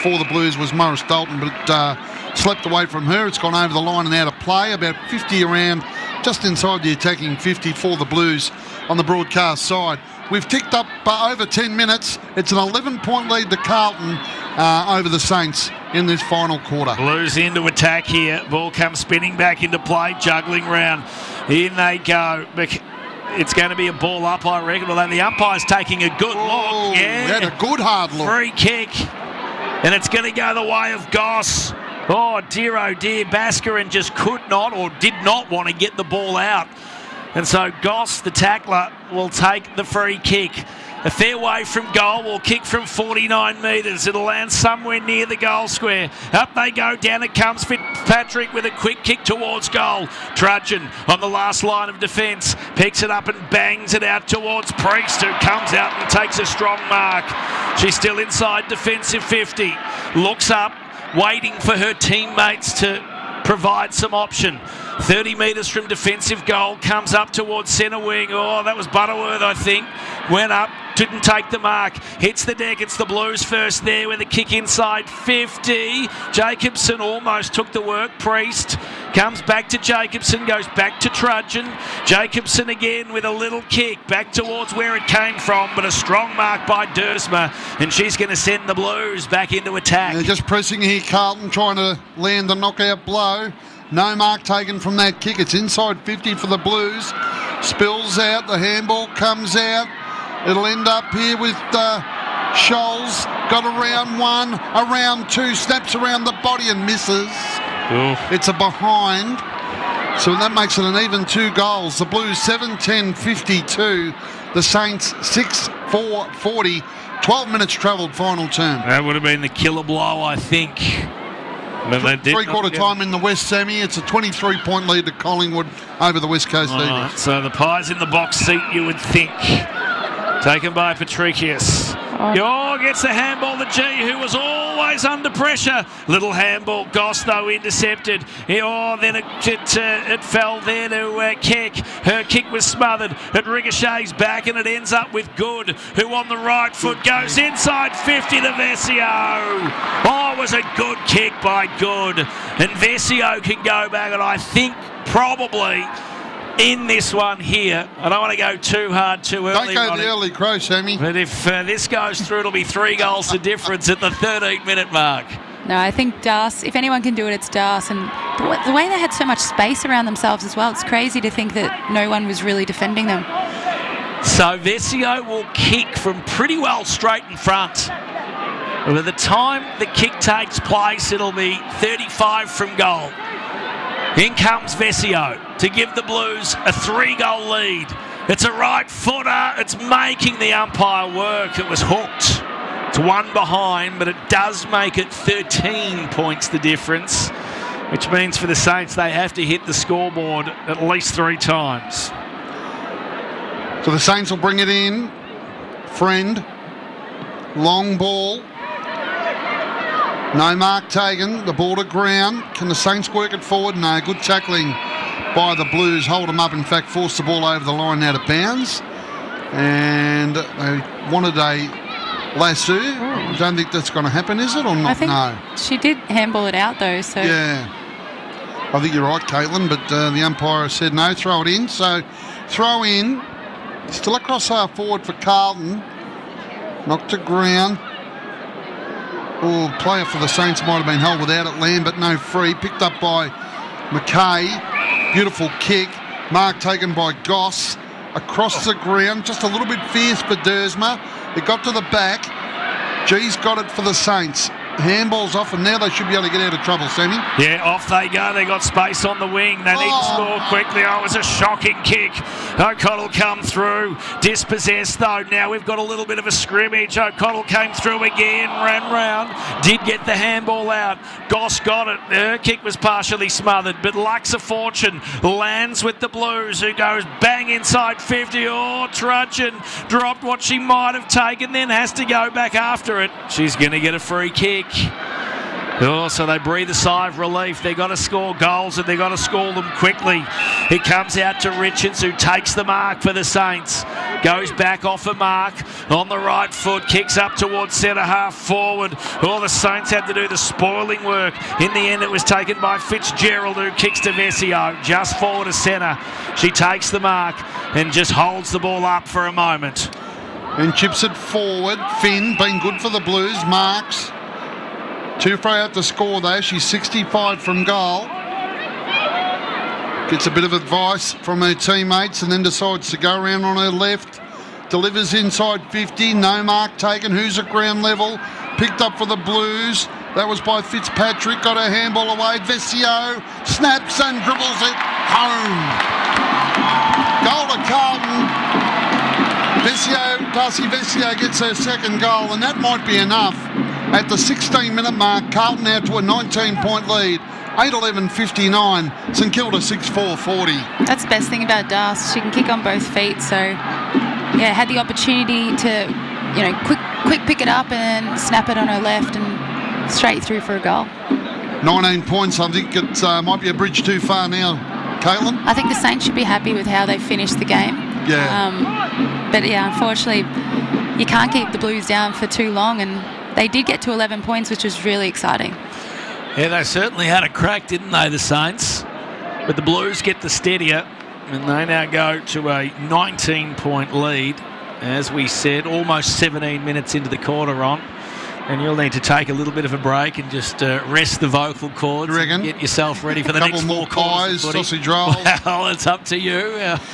for the Blues was Morris Dalton, but slept away from her. It's gone over the line and out of play, about 50 around, just inside the attacking 50 for the Blues on the broadcast side. We've ticked up over 10 minutes. It's an 11-point lead to Carlton over the Saints in this final quarter. Blues into attack here. Ball comes spinning back into play, juggling round. In they go. It's going to be a ball up, I reckon, although the umpire's taking a good look. Yeah, had a good hard look. Free kick. And it's going to go the way of Goss. Oh, dear, Baskarin just could not or did not want to get the ball out. And so Goss, the tackler, will take the free kick. A fair way from goal, will kick from 49 metres. It'll land somewhere near the goal square. Up they go, down it comes Fitzpatrick with a quick kick towards goal. Trudgeon on the last line of defence. Picks it up and bangs it out towards Priest, who comes out and takes a strong mark. She's still inside defensive 50. Looks up, waiting for her teammates to provide some option. 30 metres from defensive goal, comes up towards centre wing. Oh, that was Butterworth, I think. Went up, didn't take the mark. Hits the deck. It's the Blues first there with a kick inside 50. Jacobson almost took the work. Priest comes back to Jacobson, goes back to Trudgeon. Jacobson again with a little kick back towards where it came from, but a strong mark by Dersma, and she's going to send the Blues back into attack. They're just pressing here, Carlton trying to land the knockout blow. No mark taken from that kick. It's inside 50 for the Blues. Spills out. The handball comes out. It'll end up here with Scholes. Got around one, around two. Snaps around the body and misses. Ooh. It's a behind. So that makes it an even 2 goals. The Blues 7-10-52. The Saints 6-4-40. 12 minutes travelled final term. That would have been the killer blow, I think. Three-quarter time in the West Semi. It's a 23-point lead to Collingwood over the West Coast Eagles. Right, so the Pies in the box seat, you would think. Taken by Patricius. Oh, gets the handball to G, who was always under pressure. Little handball. Goss, though, intercepted. Oh, then it fell there to Keck. Her kick was smothered. It ricochets back, and it ends up with Good, who on the right foot goes inside 50 to Vesio. Oh, it was a good kick by Good. And Vesio can go back, and I think probably in this one here, I don't want to go too hard too early. Don't go the early crow, Sammy. But if this goes through, it'll be 3 goals to difference at the 13-minute mark. No, I think Das, if anyone can do it, it's Das. And the way they had so much space around themselves as well, it's crazy to think that no one was really defending them. So Vesio will kick from pretty well straight in front. By the time the kick takes place, it'll be 35 from goal. In comes Vesio to give the Blues a 3-goal lead. It's a right footer. It's making the umpire work. It was hooked. It's 1 behind, but it does make it 13 points the difference, which means for the Saints they have to hit the scoreboard at least 3 times. So the Saints will bring it in. Friend. Long ball. No mark taken. The ball to ground. Can the Saints work it forward? No. Good tackling by the Blues. Hold them up. In fact, force the ball over the line out of bounds. And they wanted a lasso. I don't think that's going to happen, is it? Or not? I think no. She did handball it out, though. So yeah. I think you're right, Caitlin. But the umpire said no. Throw it in. So throw in. Still across half forward for Carlton. Knocked to ground. Oh, player for the Saints might have been held without it. Lambert, no free. Picked up by McKay. Beautiful kick. Mark taken by Goss. Across the ground. Just a little bit fierce for Dersma. It got to the back. G's got it for the Saints. Handball's off, and now they should be able to get out of trouble, Sammy. Yeah, off they go. They got space on the wing. They need to score quickly. Oh, it was a shocking kick. O'Connell come through. Dispossessed, though. Now we've got a little bit of a scrimmage. O'Connell came through again, ran round, did get the handball out. Goss got it. Her kick was partially smothered, but Luxa Fortune lands with the Blues, who goes bang inside 50. Oh, Trudgeon dropped what she might have taken, then has to go back after it. She's going to get a free kick. Oh, so they breathe a sigh of relief. They've got to score goals, and they've got to score them quickly. It comes out to Richards, who takes the mark for the Saints. Goes back off a mark on the right foot. Kicks up towards centre half forward. All the Saints had to do the spoiling work. In the end, it was taken by Fitzgerald, who kicks to Vesio. Just forward to centre. She takes the mark and just holds the ball up for a moment. And chips it forward. Finn, been good for the Blues. Marks. Too far out to score though. She's 65 from goal. Gets a bit of advice from her teammates and then decides to go around on her left. Delivers inside 50. No mark taken. Who's at ground level? Picked up for the Blues. That was by Fitzpatrick. Got her handball away. Vesio snaps and dribbles it home. Goal to Carlton. Darcy Vesio gets her second goal, and that might be enough. At the 16-minute mark, Carlton out to a 19-point lead. 8-11-59. St Kilda 6-4-40. That's the best thing about Darcy. She can kick on both feet. So, yeah, had the opportunity to, quick pick it up and snap it on her left and straight through for a goal. 19 points. I think it might be a bridge too far now. Caitlin? I think the Saints should be happy with how they finished the game. Yeah. But, yeah, unfortunately, you can't keep the Blues down for too long, and they did get to 11 points, which was really exciting. Yeah, they certainly had a crack, didn't they, the Saints? But the Blues get the steadier, and they now go to a 19-point lead. As we said, almost 17 minutes into the quarter, Ron. And you'll need to take a little bit of a break and just rest the vocal cords and get yourself ready for the next four quarters. Sausage rolls. Well, it's up to you.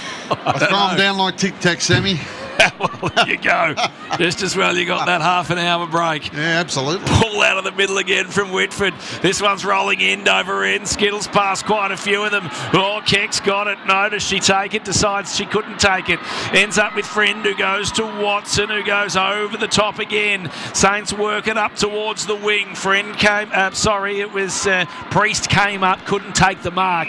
I throw them down like Tic Tac, Sammy. Well, there you go. Just as well you got that half an hour break. Yeah, absolutely. Pull out of the middle again from Whitford. This one's rolling end over end. Skittles past quite a few of them. Oh, Keck's got it. No, does she take it? Decides she couldn't take it. Ends up with Friend, who goes to Watson, who goes over the top again. Saints working up towards the wing. Friend came... it was Priest came up, couldn't take the mark.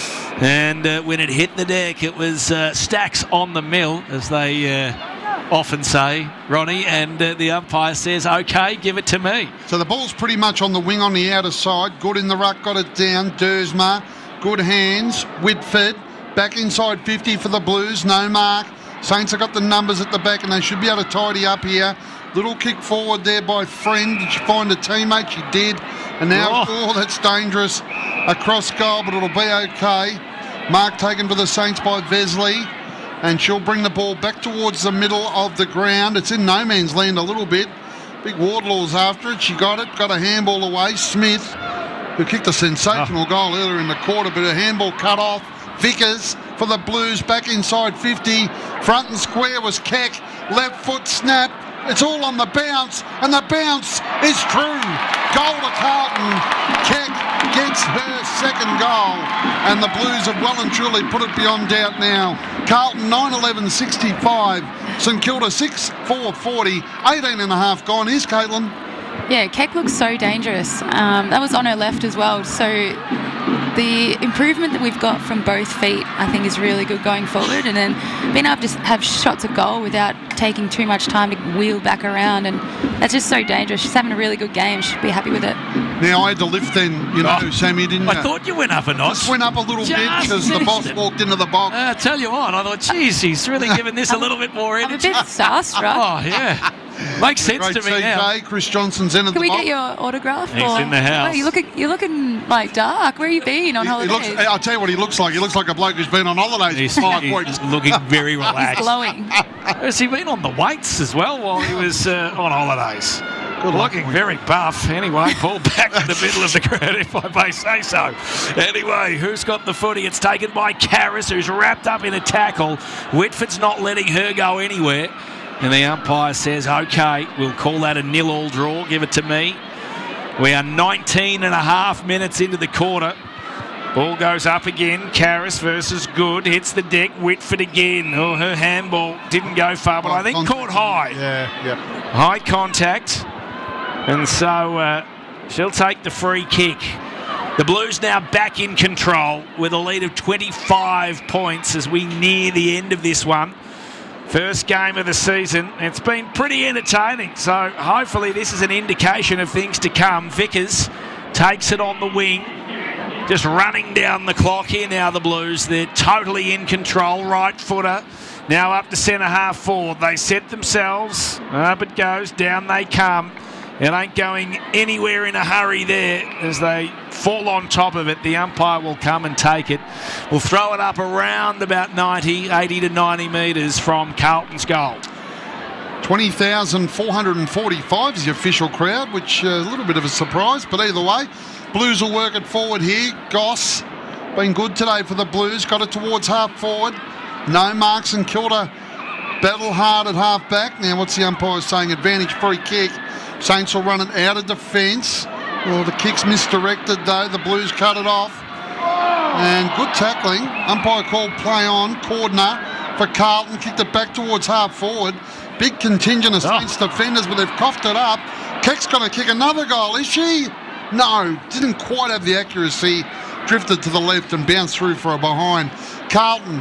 And when it hit the deck, it was stacks on the mill, as they often say, Ronnie, and the umpire says, OK, give it to me. So the ball's pretty much on the wing on the outer side. Good in the ruck, got it down. Dersma, good hands. Whitford, back inside 50 for the Blues, no mark. Saints have got the numbers at the back and they should be able to tidy up here. Little kick forward there by Friend. Did she find a teammate? She did. And now, that's dangerous. Across goal, but it'll be okay. Mark taken for the Saints by Vesley. And she'll bring the ball back towards the middle of the ground. It's in no man's land a little bit. Big Wardlaw's after it. She got it. Got a handball away. Smith, who kicked a sensational goal earlier in the quarter, but her handball cut off. Vickers for the Blues back inside 50. Front and square was Keck. Left foot snap. It's all on the bounce, and the bounce is true. Goal to Carlton. Keck gets her second goal, and the Blues have well and truly put it beyond doubt now. Carlton 9-11-65, St Kilda 6-4-40, 18 and a half gone. Here's Caitlin. Yeah, Keck looks so dangerous. That was on her left as well. So the improvement that we've got from both feet, I think, is really good going forward. And then being able to just have shots at goal without taking too much time to wheel back around. And that's just so dangerous. She's having a really good game. She'll be happy with it. Now, I had to lift then, Sammy, didn't you? I thought you went up a notch. Just went up a little bit because the boss walked into the box. I tell you what, I thought, geez, he's really giving this a little bit more energy. I'm a bit starstruck. Oh, yeah. Makes sense to me now. Chris Johnson's entered the box. Can we get your autograph? He's in the house. Oh, you're looking like dark. Where have you been on holidays? I'll tell you what he looks like. He looks like a bloke who's been on holidays. He's looking very relaxed. He's glowing. Has he been on the weights as well while he was on holidays? Looking very buff. Anyway, ball back in the middle of the ground, if I may say so. Anyway, who's got the footy? It's taken by Karras, who's wrapped up in a tackle. Whitford's not letting her go anywhere. And the umpire says, OK, we'll call that a 0-0 draw. Give it to me. We are 19 and a half minutes into the quarter. Ball goes up again. Karras versus Good. Hits the deck. Whitford again. Oh, her handball didn't go far, but I think caught high. Yeah. High contact. And so she'll take the free kick. The Blues now back in control with a lead of 25 points as we near the end of this one. First game of the season. It's been pretty entertaining, so hopefully this is an indication of things to come. Vickers takes it on the wing. Just running down the clock here now, the Blues. They're totally in control. Right footer. Now up to centre half forward. They set themselves. Up it goes. Down they come. It ain't going anywhere in a hurry there as they fall on top of it. The umpire will come and take it. We'll throw it up around about 80 to 90 metres from Carlton's goal. 20,445 is the official crowd, which is a little bit of a surprise, but either way, Blues will work it forward here. Goss been good today for the Blues, got it towards half forward. No marks, and Kilda battle hard at half back. Now what's the umpire saying? Advantage free kick. Saints will run it out of defence. Well, the kick's misdirected though. The Blues cut it off. And good tackling. Umpire called play on. Cordner for Carlton. Kicked it back towards half forward. Big contingent of Saints defenders, but they've coughed it up. Keck's going to kick another goal, is she? No, didn't quite have the accuracy. Drifted to the left and bounced through for a behind. Carlton,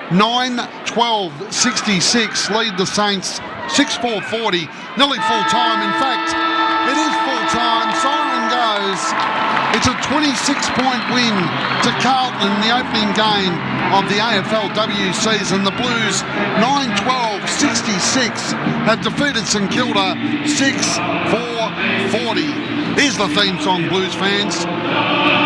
9-12-66, lead the Saints 6-4-40, nearly full time. In fact, it is full time. Siren goes. It's a 26-point win to Carlton in the opening game of the AFLW season. The Blues, 9-12-66, have defeated St Kilda 6-4-40. Here's the theme song, Blues fans.